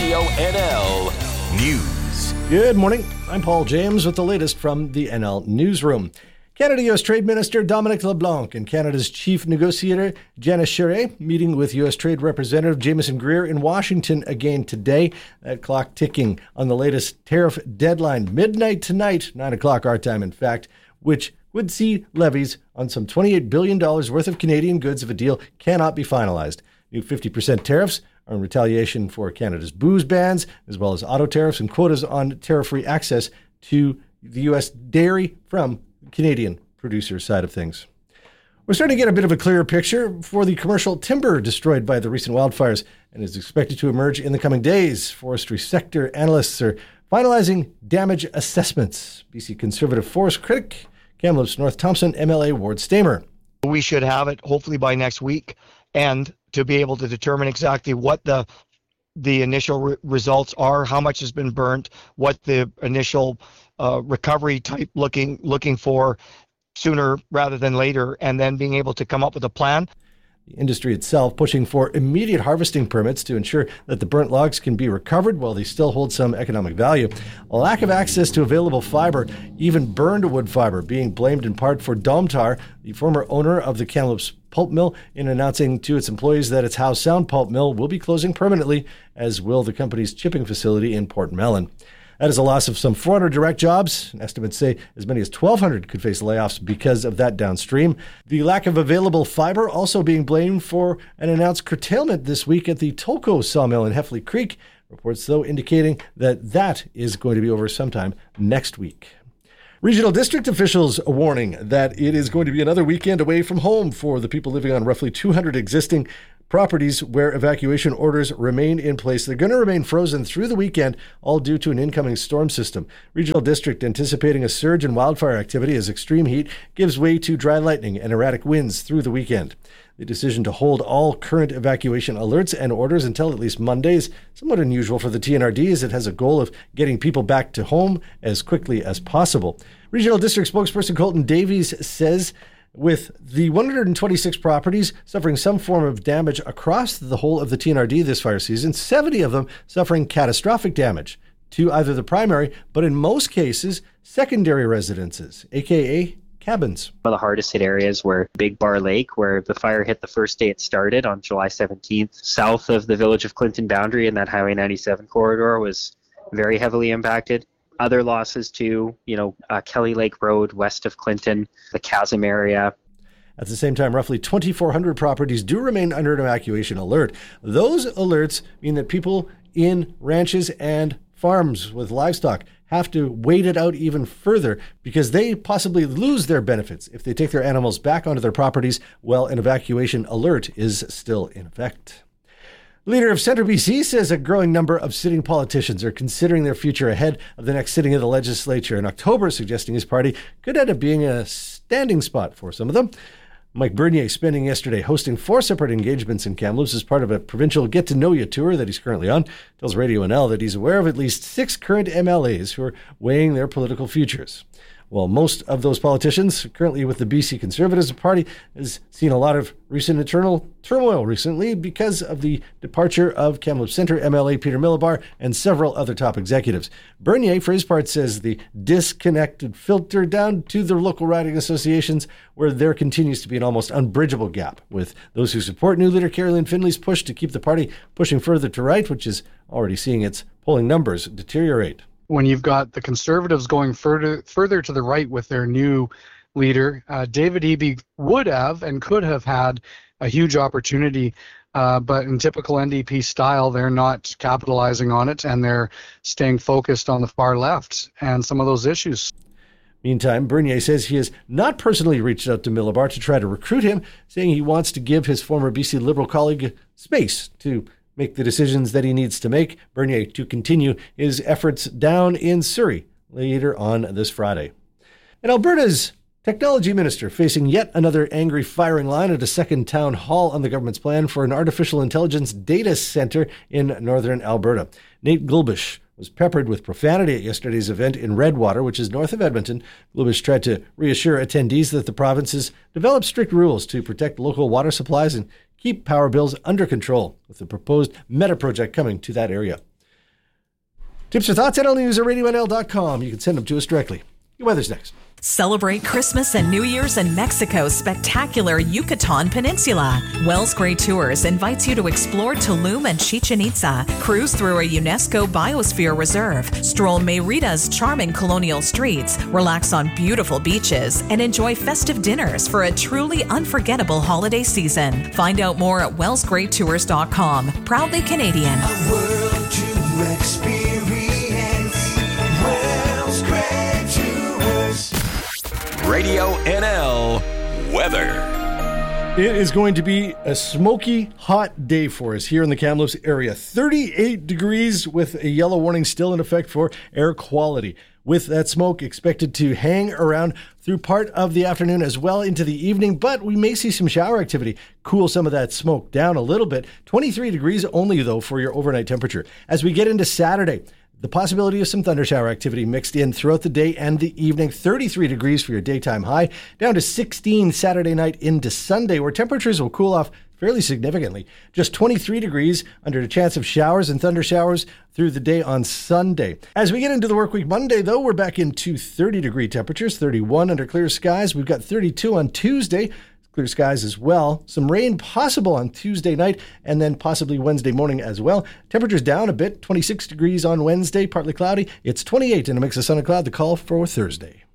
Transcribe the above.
Radio NL News. Good morning. I'm Paul James with the latest from the NL Newsroom. Canada-U.S. Trade Minister Dominic LeBlanc and Canada's chief negotiator Janice Charest meeting with U.S. Trade Representative Jameson Greer in Washington again today. That clock ticking on the latest tariff deadline, midnight tonight, 9 o'clock our time in fact, which would see levies on some $28 billion worth of Canadian goods if a deal cannot be finalized. New 50% tariffs are in retaliation for Canada's booze bans, as well as auto tariffs and quotas on tariff-free access to the U.S. dairy from Canadian producer side of things. We're starting to get a bit of a clearer picture for the commercial timber destroyed by the recent wildfires and is expected to emerge in the coming days. Forestry sector analysts are finalizing damage assessments. BC Conservative Forest critic Kamloops North Thompson MLA Ward Stamer. We should have it hopefully by next week, and to be able to determine exactly what the initial results are, how much has been burnt, what the initial recovery type looking for sooner rather than later, and then being able to come up with a plan. The industry itself pushing for immediate harvesting permits to ensure that the burnt logs can be recovered while they still hold some economic value. A lack of access to available fiber, even burned wood fiber, being blamed in part for Domtar, the former owner of the Kamloops pulp mill, in announcing to its employees that its Howe Sound pulp mill will be closing permanently, as will the company's chipping facility in Port Mellon. That is a loss of some 400 direct jobs. Estimates say as many as 1,200 could face layoffs because of that downstream. The lack of available fiber also being blamed for an announced curtailment this week at the Tolko sawmill in Heffley Creek. Reports, though, indicating that is going to be over sometime next week. Regional district officials are warning that it is going to be another weekend away from home for the people living on roughly 200 existing properties where evacuation orders remain in place. They're going to remain frozen through the weekend, all due to an incoming storm system. Regional District anticipating a surge in wildfire activity as extreme heat gives way to dry lightning and erratic winds through the weekend. The decision to hold all current evacuation alerts and orders until at least Monday is somewhat unusual for the TNRD, as it has a goal of getting people back to home as quickly as possible. Regional District spokesperson Colton Davies says with the 126 properties suffering some form of damage across the whole of the TNRD this fire season, 70 of them suffering catastrophic damage to either the primary, but in most cases, secondary residences, aka cabins. One of the hardest hit areas were Big Bar Lake, where the fire hit the first day it started on July 17th. South of the Village of Clinton boundary, and that Highway 97 corridor was very heavily impacted. Other losses too, Kelly Lake Road west of Clinton, the Chasm area. At the same time, roughly 2,400 properties do remain under an evacuation alert. Those alerts mean that people in ranches and farms with livestock have to wait it out even further because they possibly lose their benefits if they take their animals back onto their properties while an evacuation alert is still in effect. Leader of Centre BC says a growing number of sitting politicians are considering their future ahead of the next sitting of the legislature in October, suggesting his party could end up being a standing spot for some of them. Mike Bernier spending yesterday hosting 4 separate engagements in Kamloops as part of a provincial get-to-know-you tour that he's currently on, tells Radio NL that he's aware of at least 6 current MLAs who are weighing their political futures. Well, most of those politicians currently with the BC Conservatives Party has seen a lot of recent internal turmoil recently because of the departure of Kamloops Centre MLA Peter Millibar and several other top executives. Bernier, for his part, says the disconnect would filter down to the local riding associations, where there continues to be an almost unbridgeable gap with those who support new leader Caroline Finley's push to keep the party pushing further to right, which is already seeing its polling numbers deteriorate. When you've got the Conservatives going further to the right with their new leader, David Eby would have and could have had a huge opportunity, but in typical NDP style, they're not capitalizing on it, and they're staying focused on the far left and some of those issues. Meantime, Bernier says he has not personally reached out to Millibar to try to recruit him, saying he wants to give his former BC Liberal colleague space to make the decisions that he needs to make. Bernier to continue his efforts down in Surrey later on this Friday. And Alberta's technology minister facing yet another angry firing line at a second town hall on the government's plan for an artificial intelligence data center in northern Alberta. Nate Gulbish was peppered with profanity at yesterday's event in Redwater, which is north of Edmonton. Gulbish tried to reassure attendees that the province has developed strict rules to protect local water supplies and keep power bills under control, with the proposed meta project coming to that area. Tips or thoughts, NL News at RadioNL.com. You can send them to us directly. Your weather's next. Celebrate Christmas and New Year's in Mexico's spectacular Yucatan Peninsula. Wells Gray Tours invites you to explore Tulum and Chichen Itza, cruise through a UNESCO Biosphere Reserve, stroll Merida's charming colonial streets, relax on beautiful beaches, and enjoy festive dinners for a truly unforgettable holiday season. Find out more at wellsgraytours.com. Proudly Canadian. A world to experience. Wells Gray Tours. Radio NL weather. It is going to be a smoky, hot day for us here in the Kamloops area. 38 degrees with a yellow warning still in effect for air quality. With that smoke expected to hang around through part of the afternoon as well into the evening, but we may see some shower activity cool some of that smoke down a little bit. 23 degrees only, though, for your overnight temperature. As we get into Saturday, the possibility of some thundershower activity mixed in throughout the day and the evening. 33 degrees for your daytime high, down to 16 Saturday night into Sunday, where temperatures will cool off fairly significantly. Just 23 degrees under the chance of showers and thunder showers through the day on Sunday. As we get into the work week Monday, though, we're back into 30-degree temperatures, 31 under clear skies. We've got 32 on Tuesday. Clear skies as well. Some rain possible on Tuesday night and then possibly Wednesday morning as well. Temperatures down a bit, 26 degrees on Wednesday, partly cloudy. It's 28 in a mix of sun and cloud. The call for Thursday.